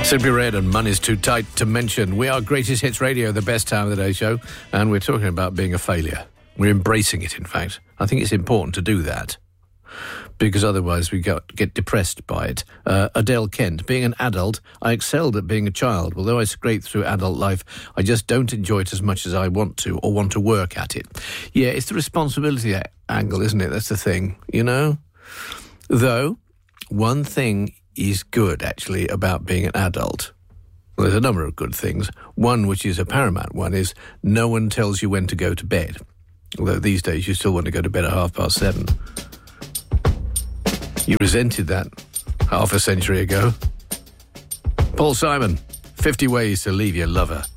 Simply Red and Money's Too Tight to Mention. We are Greatest Hits Radio, the best time of the day show, and we're talking about being a failure. We're embracing it, in fact. I think it's important to do that, because otherwise we get depressed by it. Adele Kent, being an adult, I excelled at being a child. Although I scraped through adult life, I just don't enjoy it as much as I want to, or want to work at it. Yeah, it's the responsibility angle, isn't it? That's the thing, you know? Though, one thing is good, actually, about being an adult. Well, there's a number of good things. One, which is a paramount one, is no one tells you when to go to bed. Although these days you still want to go to bed at 7:30. You resented that half a century ago. Paul Simon, 50 Ways to Leave Your Lover.